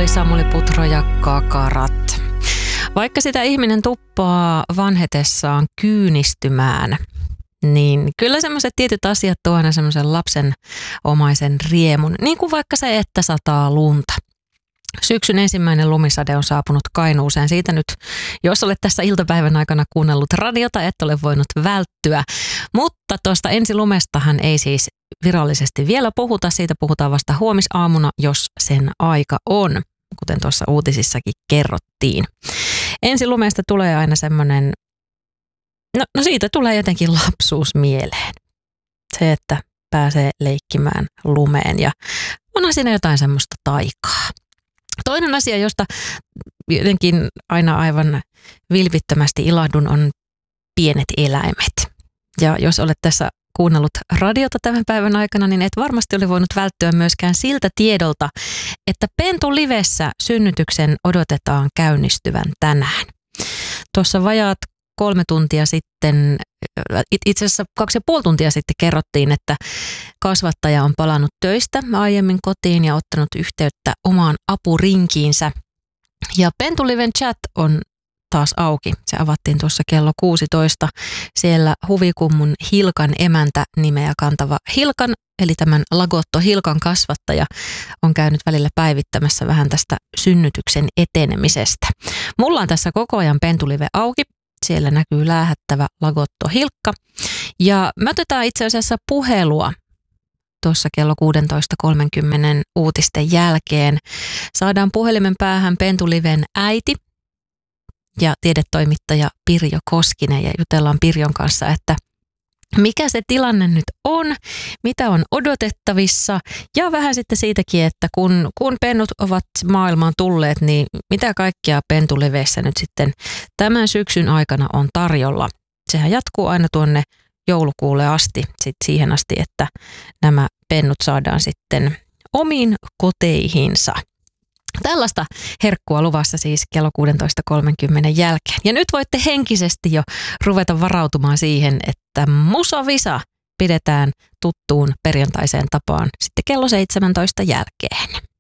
oli Samuli Putro ja Kakarat. Vaikka sitä ihminen tuppaa vanhetessaan kyynistymään, niin kyllä semmoiset tietyt asiat tuo aina semmoisen lapsenomaisen riemun, niin kuin vaikka se, että sataa lunta. Syksyn ensimmäinen lumisade on saapunut Kainuuseen. Siitä nyt, jos olet tässä iltapäivän aikana kuunnellut radiota, et ole voinut välttyä. Mutta tuosta ensilumestahan ei siis virallisesti vielä puhuta. Siitä puhutaan vasta huomisaamuna, jos sen aika on, kuten tuossa uutisissakin kerrottiin. Ensilumesta tulee aina semmoinen, no siitä tulee jotenkin lapsuus mieleen. Se, että pääsee leikkimään lumeen ja onhan siinä jotain semmoista taikaa. Toinen asia, josta jotenkin aina aivan vilpittömästi ilahdun, on pienet eläimet. Ja jos olet tässä kuunnellut radiota tämän päivän aikana, niin et varmasti ole voinut välttyä myöskään siltä tiedolta, että Pentu-livessä synnytyksen odotetaan käynnistyvän tänään. Tuossa vajaat 3 tuntia sitten, itse asiassa 2,5 tuntia sitten kerrottiin, että kasvattaja on palannut töistä aiemmin kotiin ja ottanut yhteyttä omaan apurinkiinsä. Ja Pentu-liven chat on taas auki. Se avattiin tuossa kello 16. Siellä Huvikummun Hilkan emäntä nimeä kantava Hilkan, eli tämän Lagotto Hilkan kasvattaja, on käynyt välillä päivittämässä vähän tästä synnytyksen etenemisestä. Mulla on tässä koko ajan Pentu-live auki. Siellä näkyy läähättävä Lagotto Hilkka. Ja me otetaan itse asiassa puhelua tuossa kello 16.30 uutisten jälkeen. Saadaan puhelimen päähän Pentu-liven äiti ja tiedetoimittaja Pirjo Koskinen ja jutellaan Pirjon kanssa, että mikä se tilanne nyt on, mitä on odotettavissa ja vähän sitten siitäkin, että kun pennut ovat maailmaan tulleet, niin mitä kaikkea Pentu-liveissä nyt sitten tämän syksyn aikana on tarjolla. Sehän jatkuu aina tuonne joulukuulle asti, sitten siihen asti, että nämä pennut saadaan sitten omiin koteihinsa. Tällaista herkkua luvassa siis kello 16.30 jälkeen. Ja nyt voitte henkisesti jo ruveta varautumaan siihen, että Musavisa pidetään tuttuun perjantaiseen tapaan sitten kello 17 jälkeen.